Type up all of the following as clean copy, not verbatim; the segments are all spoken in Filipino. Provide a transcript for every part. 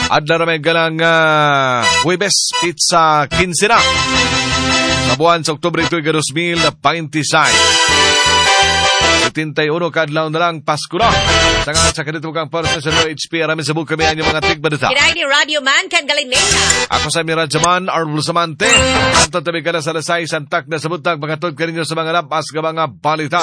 Adla ramay galang Huwebes, pizza 15 na. Sa buwan sa Oktubre ito'y 2026. 71 kadlaw na lang Pasko na. Tangan sa kanito kang partner sa HP. Arami sa buka kami ang mga tigbalita. Kinain ni Radio Man kan Galinena. Ako sa Miradjaman, Arvul Samante. Anto tabi ka na sa lasay, santak na sa butag, pagkatod ka ninyo sa mga lapas ka mga balita.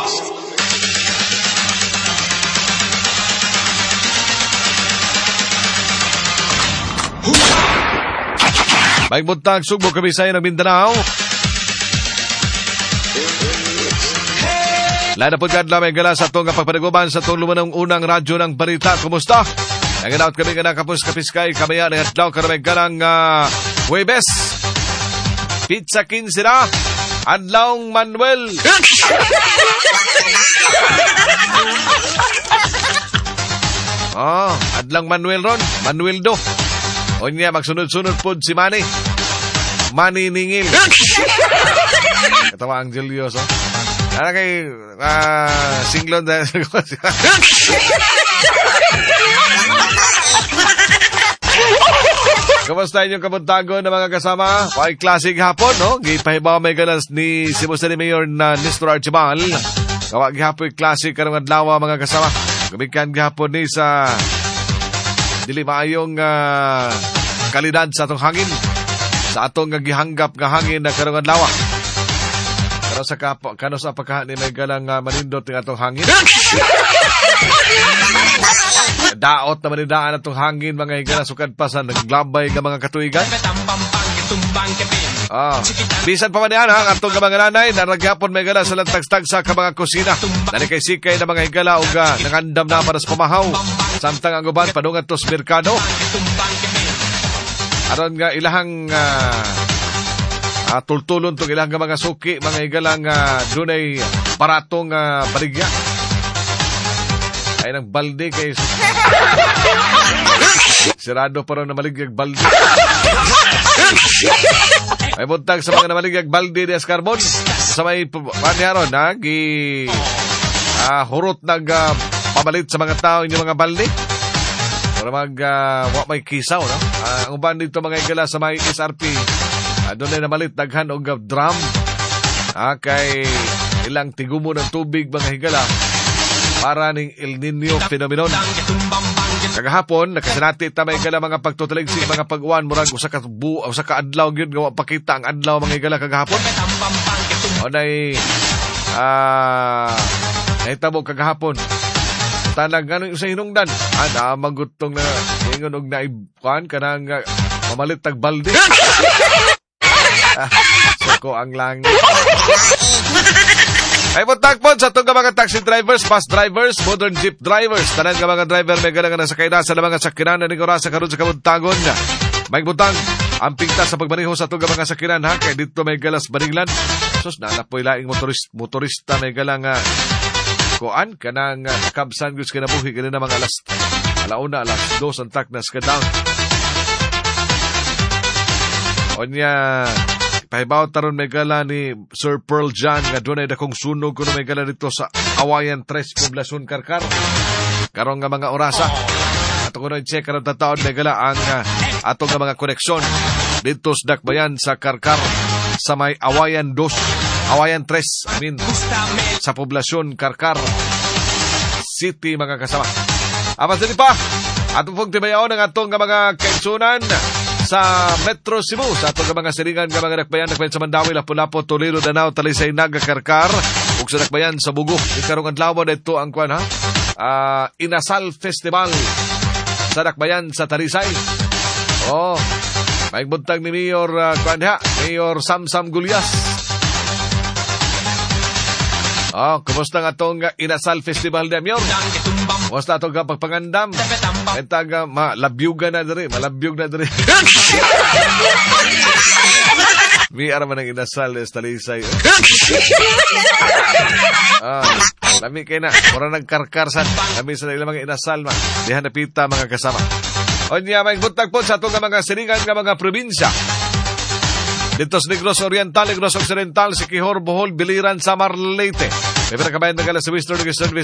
May buntag, Sugbo, Kabisay ng Mindanao. Lada po kadla may gala sa itong pagpanaguban sa itong lumanong unang radyo ng balita. Kumusta? Nanginaot kami ka na kapos kapiskay kamaya na atlaw ka na may galang Huwebes. Pizza 15 na. Adlawng Manuel. Adlang Manuel ron. Manuel do. O niya, magsunod-sunod po si Manny. Manny Ningil. Ito ang Julius, oh. Ano kay singlon dahil Kamusta inyong kabuntago na mga kasama? Ay classic hapon, no? Gipahibaw may ganas ni si Musa ni Mayor na Nestor Archibald. Kawag gihapon classic karong adlaw mga kasama. Gumikan gihapon ni sa dili maayong kalidad sa atong hangin. Sa atong gihanggap nga hangin na karong adlaw. Pero sa kano sa pagkahan ni may galang manindot ng atong hangin. Daot na manindaan atong hangin mga higala sukad pa sa naglabay ng mga katuigan. Bisan pa man yan ang atong mga nanay na naghapon may gala sa lantag-tag sa mga kusina. Nalikay-sikay na mga higala o nangandam na para sa pamahaw. Samtang ang uban padungan to sa merkado. Aron nga ilahang tultulon itong ilang mga suki, mga higalang dunay baratong baligya. Ay nang balde kay sirado pa rin na maligyag balde. Ay buntag sa mga namaligyag balde de Escarbon. Sa may panyaron, hurot pamalit sa mga tao inyong mga balde. Para may kisaw, no? Ang uban dito mga higala sa may SRP. Doon ay namalit daghan o drum. Kay ilang tigumo ng tubig mga higala para ning El Nino phenomenon. Kagahapon nakasinati ta may higala mga pagtutaligsik mga pag-uwan murag usa ka adlaw gyud nga pakita ang adlaw mga higala kagahapon. Onay nahitabo kagahapon. Tanang ganun sa hinungdan. Magutong na ingon og naibkuan kanang mamalit tag balde. Soko ang lang. Ay buntagpon sa itong mga taxi drivers, bus drivers, modern jeep drivers. Tanan ka mga driver may gana na sa kainasa ng mga sakinan na nigora sa karon sa kabuntagon. May butang ang pingta sa pagmaneho sa itong mga sakinan ha. Kaya dito may galas baninglan. Sus na napoy laing motorista may galang kuan kanang nakabsan gus kinabuhi ganun na mga alauna, alas 2 ang taknas ka down. Onya pahibaw taron may gala ni Sir Pearl John nga doon ay dakong sunog kuno may gala dito sa Awayan 3 Poblacion Karkar karong nga mga orasa ato kuno i-check karong tataon may gala ang atong nga mga koneksyon dito sa Dakbayan sa Karkar sa may Awayan 2 Awayan 3 sa Poblacion Karkar City mga kasama. Apas din pa atong pong tibayaon ang atong nga mga kaigsunan sa Metro Cebu, sa atong mga siringan ng mga Dakbayan sa Mandawi, Lapu-Lapu, Toledo, Danao, Talisay, Naga, Karkar, ug sa Dakbayan sa Bugo. Ikarong adlaw dito ang kuan ha. Inasal Festival sa Dakbayan sa Talisay. May buntag ni Mayor Mayor Samsam Gulyas. Kumusta nga itong Inasal Festival de Mayor? Kumusta itong pagpangandam? Itaga malabyugan na diri, malabyug na diri. Mi araman ng Inasal Talisay. Lami kay na, mura nagkarkarsan. Lami sa ilang mga inasal dihan napita mga kasama. Onya may buntag po sa itong mga siringan ng mga probinsya. Dito sa Negros Oriental, Negros Occidental, Siquijor, Bohol, Biliran, Samar, Leyte. May pinakabayan ng galas sa Western